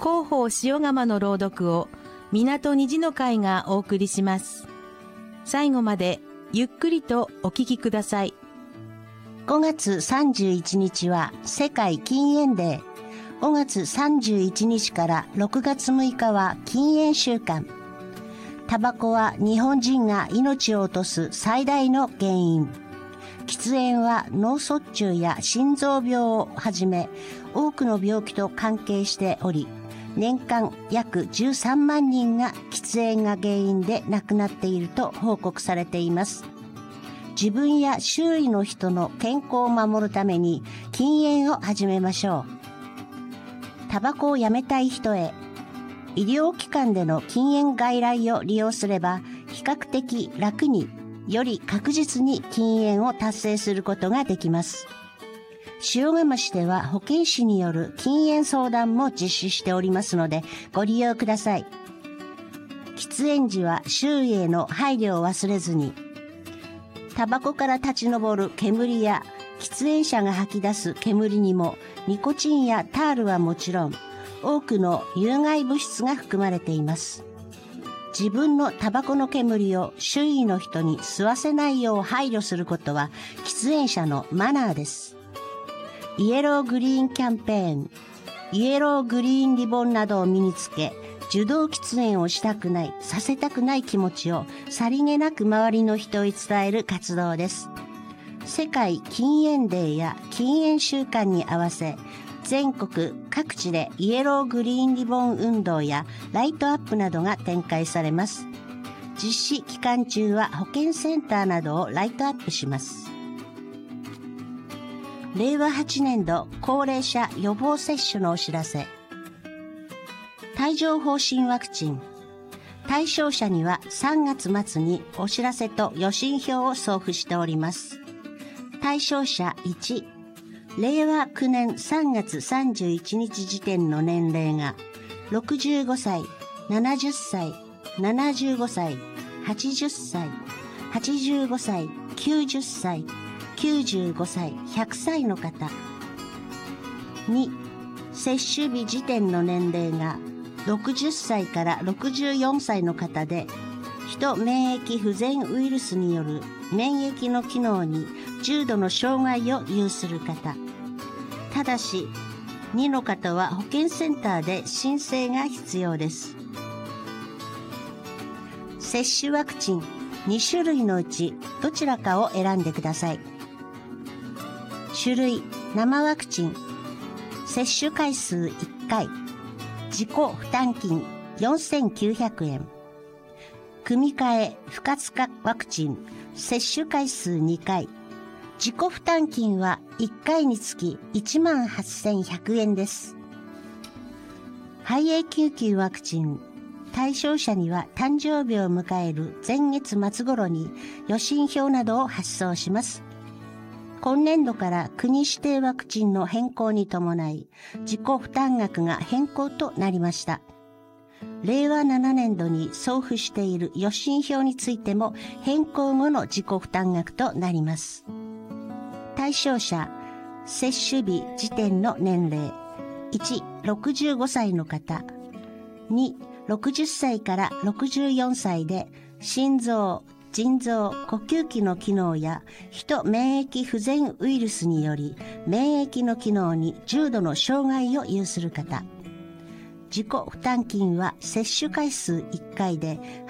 広報塩釜の朗読を港虹の会がお送りします。最後までゆっくりとお聞きください。 5月31日は世界禁煙デー。5月31日から6月6日は禁煙週間。タバコは日本人が命を落とす最大の原因。喫煙は脳卒中や心臓病をはじめ多くの病気と関係しており、年間約13万人が喫煙が原因で亡くなっていると報告されています。自分や周囲の人の健康を守るために禁煙を始めましょう。タバコをやめたい人へ、医療機関での禁煙外来を利用すれば比較的楽により確実に禁煙を達成することができます。塩釜市では保健師による禁煙相談も実施しておりますのでご利用ください。喫煙時は周囲への配慮を忘れずに、タバコから立ち上る煙や喫煙者が吐き出す煙にもニコチンやタールはもちろん多くの有害物質が含まれています。自分のタバコの煙を周囲の人に吸わせないよう配慮することは喫煙者のマナーです。イエローグリーンキャンペーン、イエローグリーンリボンなどを身につけ、受動喫煙をしたくない、させたくない気持ちをさりげなく周りの人に伝える活動です。世界禁煙デーや禁煙週間に合わせ、全国各地でイエローグリーンリボン運動やライトアップなどが展開されます。実施期間中は保健センターなどをライトアップします。令和8年度高齢者予防接種のお知らせ。帯状疱疹ワクチン。対象者には3月末にお知らせと予診票を送付しております。対象者1、令和9年3月31日時点の年齢が65歳、70歳、75歳、80歳、85歳、90歳、95歳、100歳の方。2、接種日時点の年齢が60歳から64歳の方で、人免疫不全ウイルスによる免疫の機能に重度の障害を有する方。ただし、2の方は保健センターで申請が必要です。接種ワクチン2種類のうちどちらかを選んでください。種類、生ワクチン。接種回数1回。自己負担金4900円。組み換え不活化ワクチン。接種回数2回。自己負担金は1回につき18,100円です。肺炎球菌ワクチン。対象者には誕生日を迎える前月末頃に予診票などを発送します。今年度から国指定ワクチンの変更に伴い、自己負担額が変更となりました。令和7年度に送付している予診票についても変更後の自己負担額となります。対象者、接種日時点の年齢。1、65歳の方。2、60歳から64歳で心臓、腎臓、呼吸器の機能や人免疫不全ウイルスにより免疫の機能に重度の障害を有する方。自己負担金は接種回数1回で